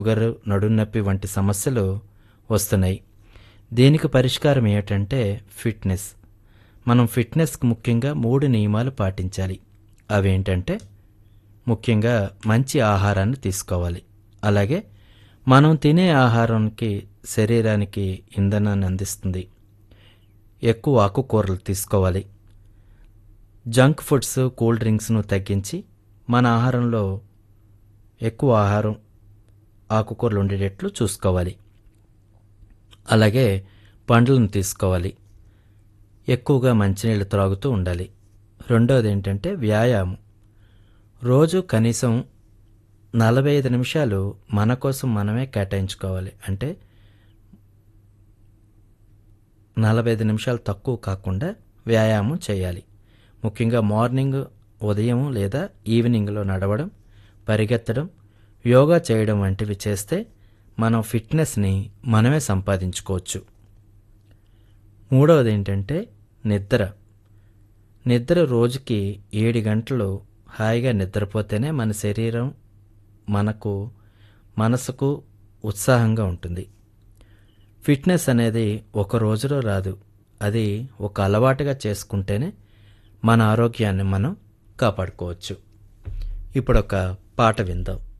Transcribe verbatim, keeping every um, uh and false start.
Sugar, నడునొప్పి వంటి సమస్యలు వస్తున్నాయి. దీనికి పరిష్కారం ఏమిటంటే ఫిట్నెస్. మనం ఫిట్నెస్కి ముఖ్యంగా మూడు నియమాలు పాటించాలి. అవేంటంటే ముఖ్యంగా మంచి ఆహారాన్ని తీసుకోవాలి. అలాగే మనం తినే ఆహారానికి శరీరానికి ఇంధనాన్ని అందిస్తుంది. ఎక్కువ ఆకుకూరలు తీసుకోవాలి. జంక్ ఫుడ్స్, కూల్ డ్రింక్స్ను తగ్గించి మన ఆహారంలో ఎక్కువ ఆహారం ఆకుకూరలు ఉండేటట్లు చూసుకోవాలి. అలాగే పండ్లను తీసుకోవాలి. ఎక్కువగా మంచినీళ్ళు త్రాగుతూ ఉండాలి. రెండవది ఏంటంటే వ్యాయామం. రోజు కనీసం నలభై ఐదు నిమిషాలు మన కోసం మనమే కేటాయించుకోవాలి. అంటే నలభై ఐదు నిమిషాలు తక్కువ కాకుండా వ్యాయామం చేయాలి. ముఖ్యంగా మార్నింగ్, ఉదయం లేదా ఈవినింగ్లో నడవడం, పరిగెత్తడం, యోగా చేయడం వంటివి చేస్తే మనం ఫిట్నెస్ని మనమే సంపాదించుకోవచ్చు. మూడవది ఏంటంటే నిద్ర. నిద్ర రోజుకి ఏడు గంటలు హాయిగా నిద్రపోతేనే మన శరీరం, మనకు, మనసుకు ఉత్సాహంగా ఉంటుంది. ఫిట్నెస్ అనేది ఒక రోజులో రాదు. అది ఒక అలవాటుగా చేసుకుంటేనే మన ఆరోగ్యాన్ని మనం కాపాడుకోవచ్చు. ఇప్పుడు ఒక పాట విందాం.